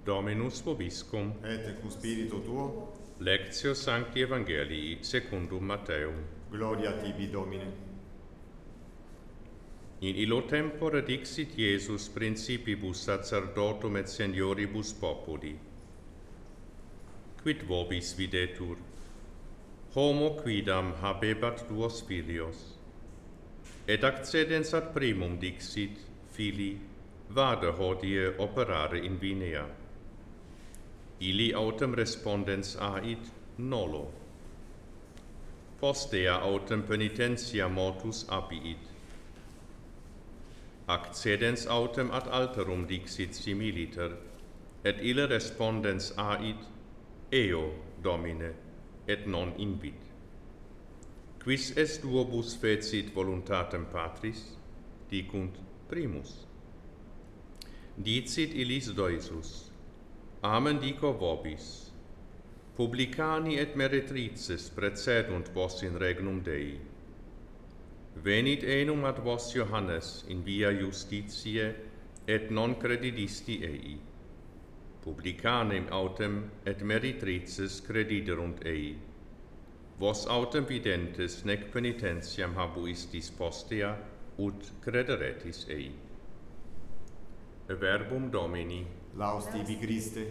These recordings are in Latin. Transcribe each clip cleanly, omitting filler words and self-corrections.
Dominus vobiscum, et cum spiritu tuo, lectio Sancti Evangelii secundum Matteum. gloria tibi, Domine. In illo tempore dixit Iesus principibus sacerdotum et senioribus populi. Quid vobis videtur? Homo quidam habebat duos filios. Et accedens ad primum dixit, Fili, vade hodie operare in vinea. Illi autem respondens ait, nolo. Postea autem penitentia motus abiit. Accedens autem ad alterum dixit similiter, et ille respondens ait, eo, Domine, et non invit. Quis est duobus fecit voluntatem Patris? Dicunt primus. Dicit illis Doisus, Amen dico vobis, publicani et meretrices precedunt vos in regnum Dei. Venit enum ad vos Johannes in via justitiae, et non credidisti ei. Publicanem autem et meretrices crediderunt ei. Vos autem videntes nec penitentiam habuistis postea, ut crederetis ei. Verbum Domini. Laus tibi, Christe.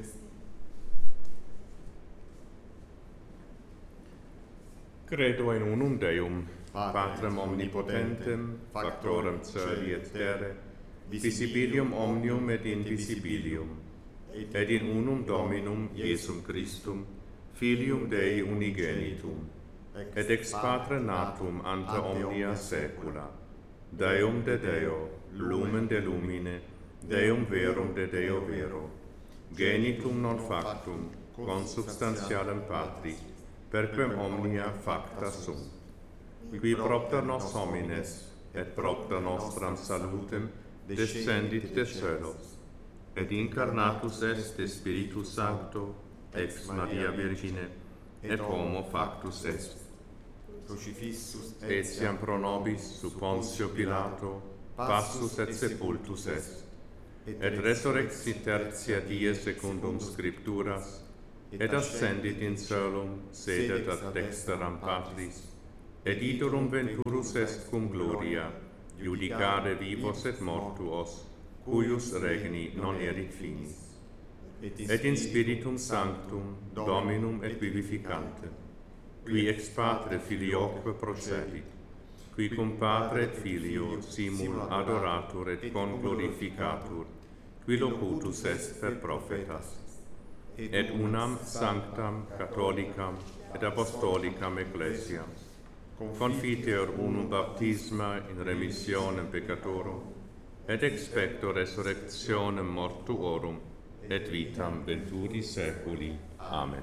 Credo in unum Deum, Patrem omnipotentem, factorem caeli et terrae, visibilium omnium et invisibilium, et in unum Dominum Iesum Christum, Filium Dei unigenitum, et ex Patre natum ante omnia saecula, Deum de Deo, lumen de lumine, Deum verum de Deo vero, genitum non factum, consubstantialem Patri, perquem omnia facta sunt, qui propter nos homines, et propter nostram salutem, descendit de celos, et incarnatus est de Spiritus Sancto, ex Maria Virgine, et homo factus est. Crucifixus Etiam pro nobis, sub Pontio Pilato, passus et sepultus est, et resurrexit tertia die secundum Scripturas, et ascendit in caelum, sedet ad dexteram Patris, et iterum venturus est cum gloria, judicare vivos et mortuos, cuius regni non erit finis. Et in Spiritum Sanctum, Dominum et vivificantem, qui ex Patre Filioque procedit, qui cum Patre et Filio simul adoratur et conglorificatur, qui locutus est per prophetas, et unam sanctam catholicam et apostolicam ecclesiam, confiteor unum baptisma in remissionem peccatorum, et expecto resurrectionem mortuorum, et vitam venturi saeculi. Amen.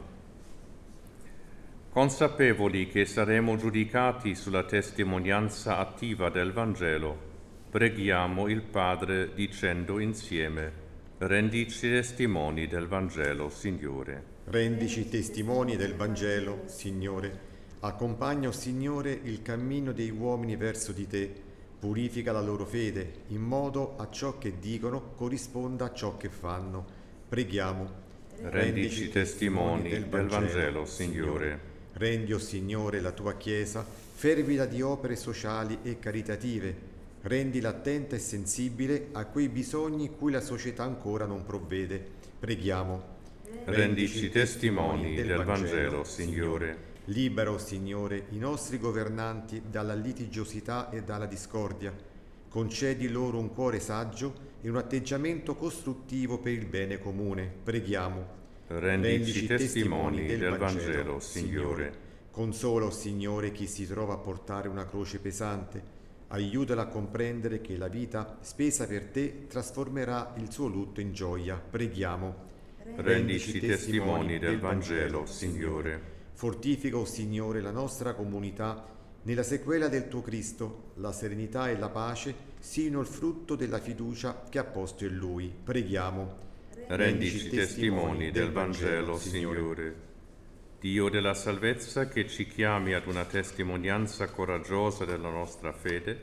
Consapevoli che saremo giudicati sulla testimonianza attiva del Vangelo, preghiamo il Padre dicendo insieme: rendici testimoni del Vangelo, Signore. Rendici testimoni del Vangelo, Signore. Accompagna, o Signore, il cammino dei uomini verso di te. Purifica la loro fede, in modo a ciò che dicono corrisponda a ciò che fanno. Preghiamo. Rendici testimoni del Vangelo, Signore. Rendi, o Signore, la tua Chiesa fervida di opere sociali e caritative. Rendila attenta e sensibile a quei bisogni cui la società ancora non provvede. Preghiamo. Rendici testimoni del Vangelo, Signore. Libera, o Signore, i nostri governanti dalla litigiosità e dalla discordia. Concedi loro un cuore saggio e un atteggiamento costruttivo per il bene comune. Preghiamo. Rendici testimoni del Vangelo, Signore. Consola, o Signore, chi si trova a portare una croce pesante. Aiutala a comprendere che la vita spesa per te trasformerà il suo lutto in gioia. Preghiamo. Rendici testimoni del Vangelo, Signore. Fortifica, o Signore, la nostra comunità nella sequela del tuo Cristo. La serenità e la pace siano il frutto della fiducia che ha posto in Lui. Preghiamo. Rendici testimoni del Vangelo, Signore. Dio della salvezza, che ci chiami ad una testimonianza coraggiosa della nostra fede,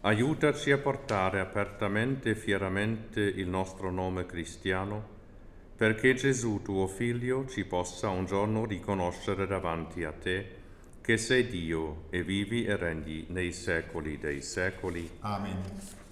aiutaci a portare apertamente e fieramente il nostro nome cristiano, perché Gesù, tuo Figlio, ci possa un giorno riconoscere davanti a te, che sei Dio e vivi e regni nei secoli dei secoli. Amen.